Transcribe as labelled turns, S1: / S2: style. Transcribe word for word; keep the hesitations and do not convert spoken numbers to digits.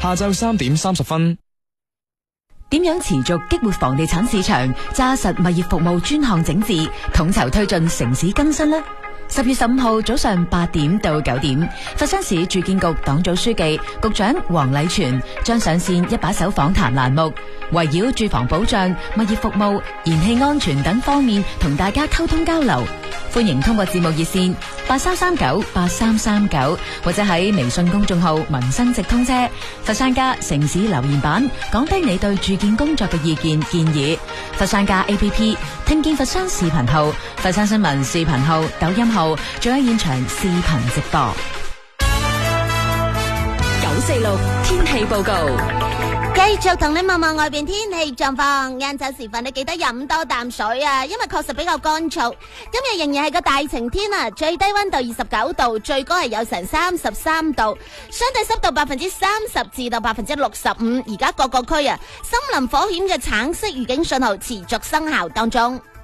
S1: 下晝三點三十分。
S2: 點樣持續激活房地產市場，紮實物業服務專項整治，統籌推進城市更新呢？十月十五號早上八點到九點，佛山市住建局黨組書記、局長黃禮全將上線一把手訪談欄目，圍繞住房保障、物業服務、燃氣安全等方面同大家溝通交流。歡迎通過節目熱線八三三九八三三九，或者喺微信公眾號民生直通車、佛山家城市留言板講低你對住建工作嘅意見建議。佛山家 A P P 聽見佛山視頻號、佛山新聞視頻號、抖音號，仲有現場視頻直播。九四六天氣報告。
S3: 繼續同你望望外邊天氣狀況，晏晝時分你記得飲多啖水啊，因為確實比較乾燥。今日仍然係個大晴天啊，最低溫度二十九度，最高係有成三十三度，相對濕度百分之三十至到百分之六十五。而家各個區啊，森林火險嘅橙色預警信號持續生效當中。